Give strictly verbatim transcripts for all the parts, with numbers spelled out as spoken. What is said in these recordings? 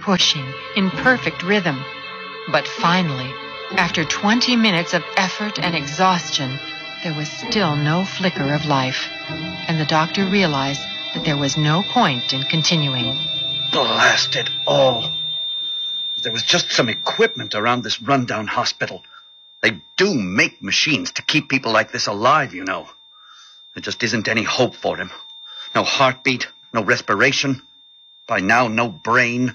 pushing in perfect rhythm. But finally, after twenty minutes of effort and exhaustion, there was still no flicker of life, and the doctor realized that there was no point in continuing. Blast it all. If there was just some equipment around this rundown hospital. They do make machines to keep people like this alive, you know. There just isn't any hope for him. No heartbeat, no respiration. By now, no brain.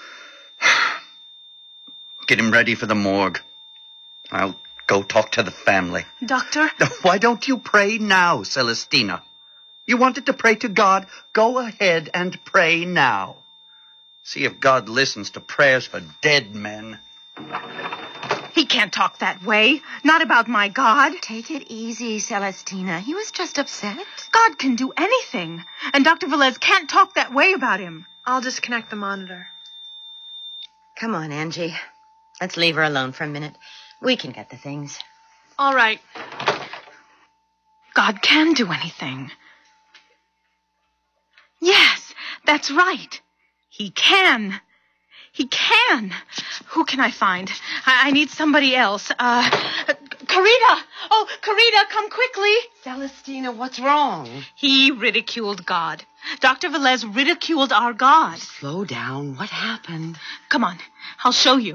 Get him ready for the morgue. I'll go talk to the family. Doctor? Why don't you pray now, Celestina? You wanted to pray to God? Go ahead and pray now. See if God listens to prayers for dead men. He can't talk that way. Not about my God. Take it easy, Celestina. He was just upset. God can do anything. And Doctor Velez can't talk that way about him. I'll disconnect the monitor. Come on, Angie. Let's leave her alone for a minute. We can get the things. All right. God can do anything. Yes, that's right. He can. He can. Who can I find? I, I need somebody else. Uh, Carita! Oh, Carita, come quickly. Celestina, what's wrong? He ridiculed God. Doctor Velez ridiculed our God. Slow down. What happened? Come on, I'll show you.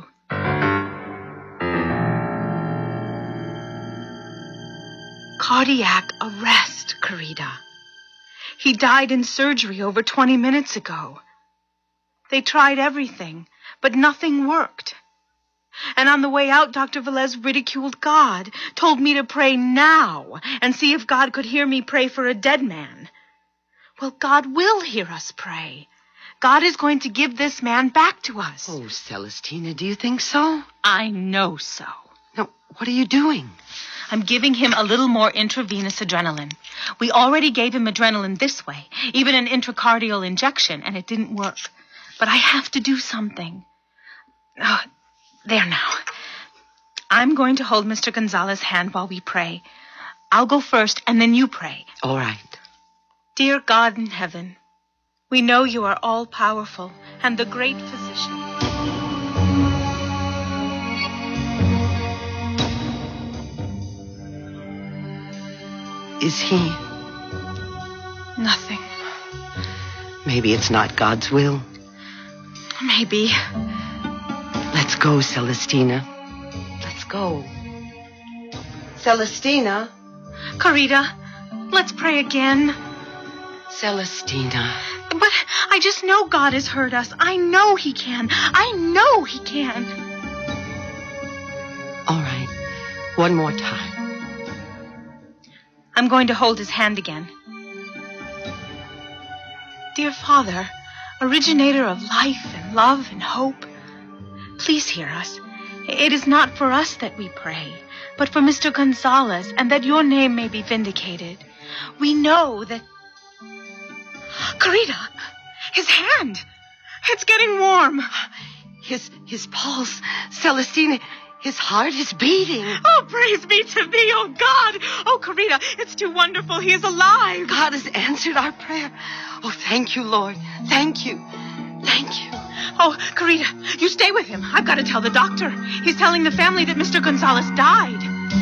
Cardiac arrest, Carita. He died in surgery over twenty minutes ago. They tried everything, but nothing worked. And on the way out, Doctor Velez ridiculed God, told me to pray now and see if God could hear me pray for a dead man. Well, God will hear us pray. God is going to give this man back to us. Oh, Celestina, do you think so? I know so. No, what are you doing? I'm giving him a little more intravenous adrenaline. We already gave him adrenaline this way, even an intracardial injection, and it didn't work. But I have to do something. Oh, there now. I'm going to hold Mister Gonzalez's hand while we pray. I'll go first, and then you pray. All right. Dear God in heaven, we know you are all-powerful and the great physician. Is he? Nothing. Maybe it's not God's will. Maybe. Let's go, Celestina. Let's go. Celestina. Carita, let's pray again. Celestina. But I just know God has heard us. I know he can. I know he can. All right. One more time. I'm going to hold his hand again. Dear Father, originator of life and love and hope, please hear us. It is not for us that we pray, but for Mister Gonzalez, and that your name may be vindicated. We know that... Carita, his hand. It's getting warm. His his pulse, Celestina, his heart is beating. Oh, praise be to thee, oh God. Oh, Carita, it's too wonderful. He is alive. God has answered our prayer. Oh, thank you, Lord. Thank you. Thank you. Oh, Carita, you stay with him. I've got to tell the doctor. He's telling the family that Mister Gonzalez died.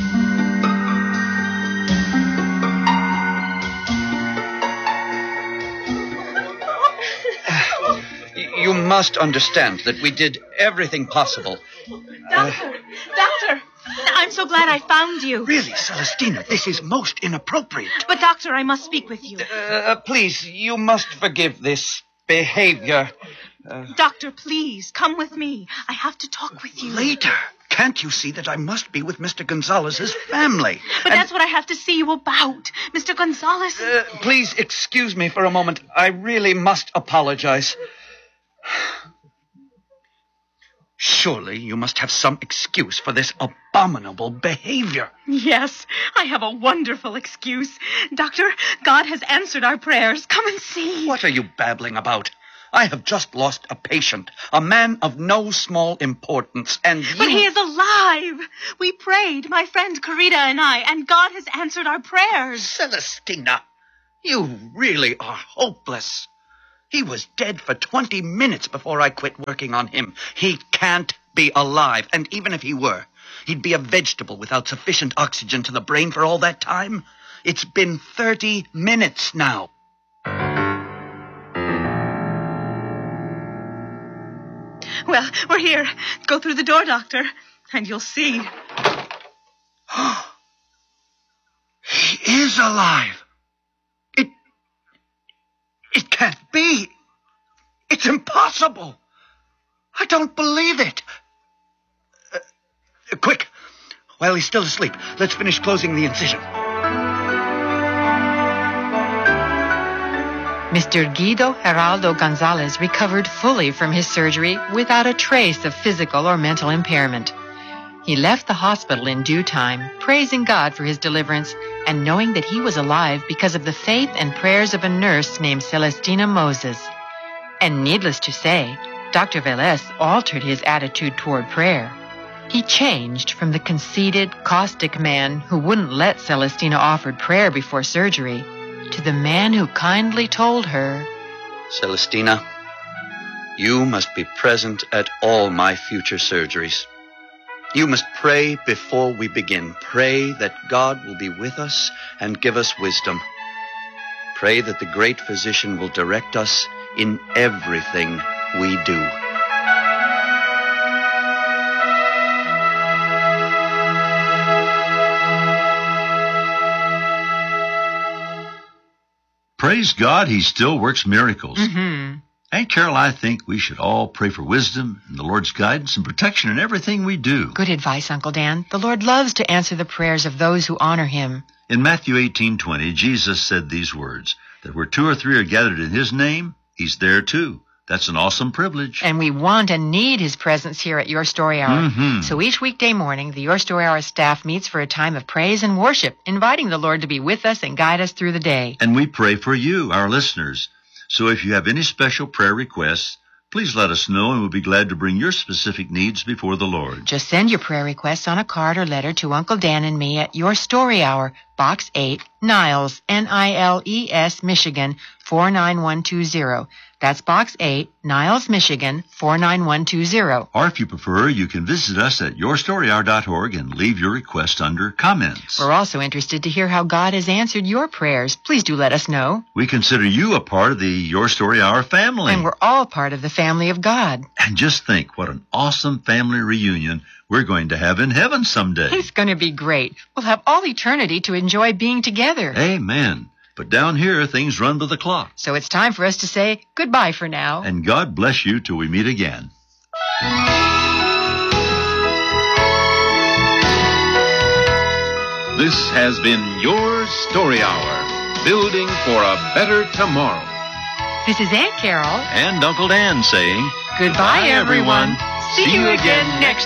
You must understand that we did everything possible. Doctor, uh, doctor, I'm so glad I found you. Really, Celestina, this is most inappropriate. But, doctor, I must speak with you. Uh, please, you must forgive this behavior. Uh, doctor, please, come with me. I have to talk with you. Later. Can't you see that I must be with Mister Gonzalez's family? But and... that's what I have to see you about. Mister Gonzalez... Uh, please excuse me for a moment. I really must apologize. Surely you must have some excuse for this abominable behavior. Yes, I have a wonderful excuse. Doctor, God has answered our prayers. Come and see. What are you babbling about? I have just lost a patient, a man of no small importance, and you... But he is alive. We prayed, my friend Carita and I, and God has answered our prayers. Celestina, you really are hopeless. He was dead for twenty minutes before I quit working on him. He can't be alive. And even if he were, he'd be a vegetable without sufficient oxygen to the brain for all that time. It's been thirty minutes now. Well, we're here. Go through the door, Doctor, and you'll see. He is alive. It... It can't be. It's impossible. I don't believe it. Uh, quick. While he's still asleep, let's finish closing the incision. Mister Guido Geraldo Gonzalez recovered fully from his surgery without a trace of physical or mental impairment. He left the hospital in due time, praising God for his deliverance and knowing that he was alive because of the faith and prayers of a nurse named Celestina Moses. And needless to say, Doctor Velez altered his attitude toward prayer. He changed from the conceited, caustic man who wouldn't let Celestina offer prayer before surgery to the man who kindly told her, Celestina, you must be present at all my future surgeries. You must pray before we begin. Pray that God will be with us and give us wisdom. Pray that the great physician will direct us in everything we do. Praise God, he still works miracles. Mm-hmm. Aunt Carol, I think we should all pray for wisdom and the Lord's guidance and protection in everything we do. Good advice, Uncle Dan. The Lord loves to answer the prayers of those who honor him. In Matthew eighteen twenty, Jesus said these words, that where two or three are gathered in his name, he's there too. That's an awesome privilege. And we want and need his presence here at Your Story Hour. Mm-hmm. So each weekday morning, the Your Story Hour staff meets for a time of praise and worship, inviting the Lord to be with us and guide us through the day. And we pray for you, our listeners. So if you have any special prayer requests, please let us know and we'll be glad to bring your specific needs before the Lord. Just send your prayer requests on a card or letter to Uncle Dan and me at Your Story Hour, Box eight, Niles, N I L E S, Michigan, four nine one two zero. That's Box eight, Niles, Michigan, four nine one two zero. Or if you prefer, you can visit us at your story hour dot org and leave your request under comments. We're also interested to hear how God has answered your prayers. Please do let us know. We consider you a part of the Your Story Hour family. And we're all part of the family of God. And just think what an awesome family reunion we're going to have in heaven someday. It's going to be great. We'll have all eternity to enjoy being together. Amen. But down here, things run by the clock. So it's time for us to say goodbye for now. And God bless you till we meet again. This has been Your Story Hour, building for a better tomorrow. This is Aunt Carol. And Uncle Dan saying, Goodbye, everyone. See you again next